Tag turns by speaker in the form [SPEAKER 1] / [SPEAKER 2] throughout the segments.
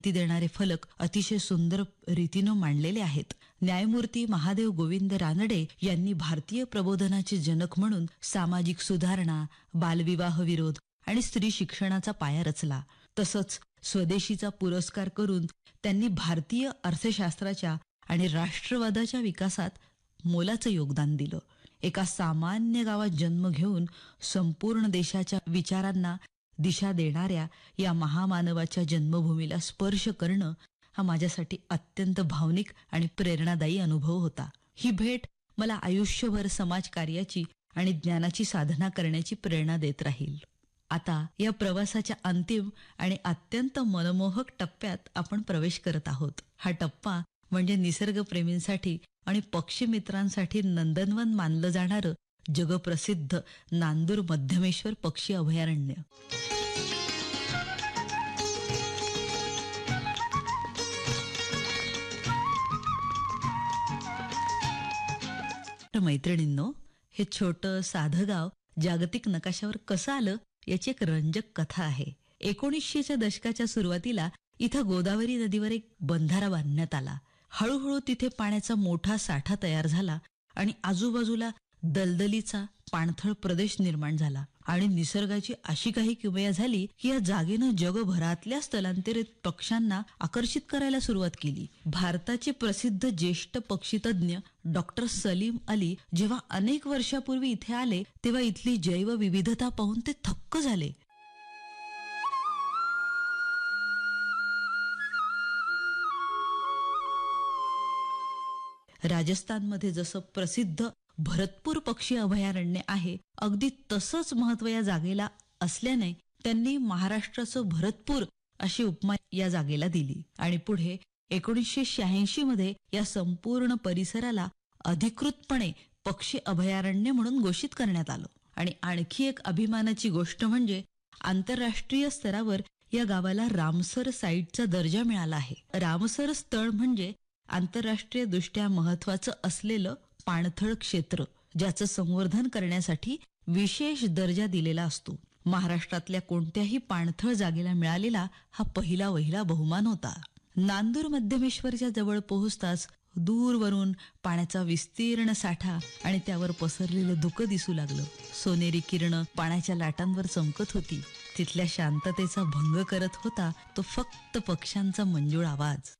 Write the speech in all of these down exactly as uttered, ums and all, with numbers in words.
[SPEAKER 1] ती देणारे फलक अतिशय सुंदर रीतीनं मांडलेले आहेत. न्यायमूर्ती महादेव गोविंद रानडे यांनी भारतीय प्रबोधनाचे जनक म्हणून सामाजिक सुधारणा, बालविवाह विरोध आणि स्त्री शिक्षणाचा पाया रचला. तसंच स्वदेशीचा पुरस्कार करून त्यांनी भारतीय अर्थशास्त्राच्या आणि राष्ट्रवादाच्या विकासात मोलाचं योगदान दिलं. एका सामान्य गावात जन्म घेऊन संपूर्ण देशाच्या विचारांना दिशा देणाऱ्या या महामानवाच्या जन्मभूमीला स्पर्श करणं हा माझ्यासाठी अत्यंत भावनिक आणि प्रेरणादायी अनुभव होता. ही भेट मला आयुष्यभर समाजकार्याची आणि ज्ञानाची साधना करण्याची प्रेरणा देत राहील. आता या प्रवासाच्या अंतिम आणि अत्यंत मनमोहक टप्प्यात आपण प्रवेश करत आहोत. हा टप्पा म्हणजे निसर्गप्रेमींसाठी आणि पक्षीमित्रांसाठी नंदनवन मानलं जाणारं जगप्रसिद्ध नांदूर मध्यमेश्वर पक्षी अभयारण्य. मैत्रिणींनो, हे छोटं साधं गाव जागतिक नकाशावर कसं आलं याची एक रंजक कथा आहे. एकोणीसशेच्या दशकाच्या सुरुवातीला इथं गोदावरी नदीवर एक बंधारा बांधण्यात आला. हळूहळू तिथे पाण्याचा मोठा साठा तयार झाला आणि आजूबाजूला दलदलीचा पाणथळ प्रदेश निर्माण झाला आणि निसर्गाची अशी काही किमया झाली की या जागेनं जगभरातल्या स्थलांतरित पक्ष्यांना आकर्षित करायला सुरुवात केली. भारताचे प्रसिद्ध ज्येष्ठ पक्षीतज्ञ डॉक्टर सलीम अली जेव्हा अनेक वर्षापूर्वी इथे आले तेव्हा इथली जैवविविधता पाहून ते थक्क झाले. राजस्थानमध्ये जसं प्रसिद्ध भरतपूर पक्षी अभयारण्य आहे, अगदी तसंच महत्व या जागेला असल्याने त्यांनी महाराष्ट्राचं भरतपूर अशी उपमा या जागेला दिली आणि पुढे एकोणीसशे शहाऐंशी मध्ये या संपूर्ण परिसराला अधिकृतपणे पक्षी अभयारण्य म्हणून घोषित करण्यात आलं. आणि आणखी एक अभिमानाची गोष्ट म्हणजे आंतरराष्ट्रीय स्तरावर या गावाला रामसर साईटचा दर्जा मिळाला आहे. रामसर स्थळ म्हणजे आंतरराष्ट्रीय दृष्ट्या महत्वाचं असलेलं पाणथळ क्षेत्र, ज्याचं संवर्धन करण्यासाठी विशेष दर्जा दिलेला असतो. महाराष्ट्रातल्या कोणत्याही पाणथळ जागेला मिळालेला हा पहिला वहिला बहुमान होता. नांदूर मध्यमेश्वरच्या जवळ पोहोचताच दूरवरून पाण्याचा विस्तीर्ण साठा आणि त्यावर पसरलेलं धुकं दिसू लागलं. सोनेरी किरण पाण्याच्या लाटांवर चमकत होती. तिथल्या शांततेचा भंग करत होता तो फक्त पक्ष्यांचा मंजूळ आवाज.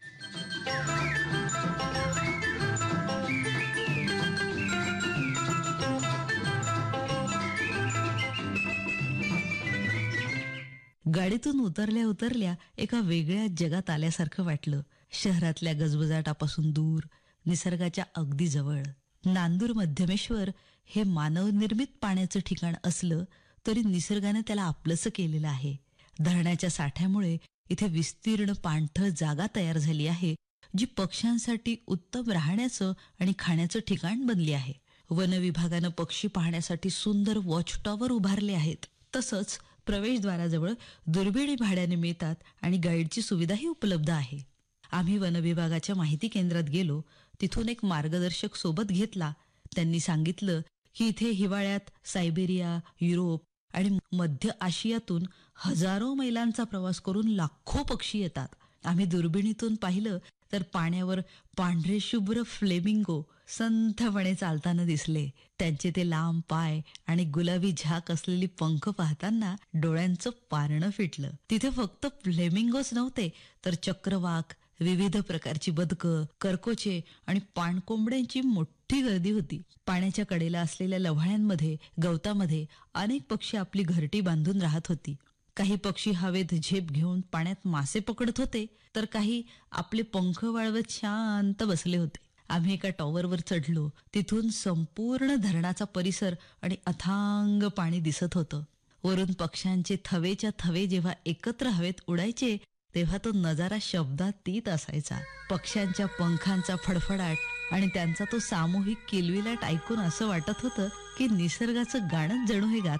[SPEAKER 1] गाडीतून उतरल्या उतरल्या एका वेगळ्या जगात आल्यासारखं वाटलं. शहरातल्या गजबजाटापासून दूर, निसर्गाच्या अगदी जवळ. नांदूर मध्यमेश्वर हे मानवनिर्मित पाण्याचं ठिकाण असलं तरी निसर्गाने त्याला आपलंसं केलेलं आहे. धरणाच्या साठ्यामुळे इथे विस्तीर्ण पाणथळ जागा तयार झाली आहे, जी पक्ष्यांसाठी उत्तम राहण्याचं आणि खाण्याचं ठिकाण बनली आहे. वन विभागानं पक्षी पाहण्यासाठी सुंदर वॉच टॉवर उभारले आहेत. तसंच प्रवेशद्वाराजवळ दुर्बिणी भाड्याने मिळतात आणि गाईडची सुविधाही उपलब्ध आहे. आम्ही वनविभागाच्या माहिती केंद्रात गेलो. तिथून एक मार्गदर्शक सोबत घेतला. त्यांनी सांगितलं की इथे हिवाळ्यात सायबेरिया, युरोप आणि मध्य आशियातून हजारो मैलांचा प्रवास करून लाखो पक्षी येतात. आम्ही दुर्बिणीतून पाहिलं तर पाण्यावर पांढरे शुभ्र फ्लेमिंगो संथपणे चालताना दिसले. त्यांचे ते लांब पाय आणि गुलाबी झाक असलेली पंख पाहताना डोळ्यांचं पारणं फिटलं. तिथे फक्त फ्लेमिंगोच नव्हते तर चक्रवाक, विविध प्रकारची बदकं, करकोचे आणि पाणकोंबड्यांची मोठी गर्दी होती. पाण्याच्या कडेला असलेल्या लव्हाळ्यांमध्ये, गवतामध्ये अनेक पक्षी आपली घरटी बांधून राहत होती. काही पक्षी हवेत झेप घेऊन पाण्यात मासे पकडत होते तर काही आपले पंख वाळवत शांत बसले होते. आम्ही एका टॉवरवर चढलो. तिथून संपूर्ण धरणाचा परिसर आणि अथांग पाणी दिसत होतं. वरून पक्ष्यांचे थवेच्या थवे जेव्हा एकत्र हवेत उडायचे तेव्हा तो नजारा शब्दातीत असायचा. पक्ष्यांच्या पंखांचा फडफडाट आणि त्यांचा तो सामूहिक किलबिलाट ऐकून असं वाटत होतं की निसर्गाचं गाणं जणू हे गात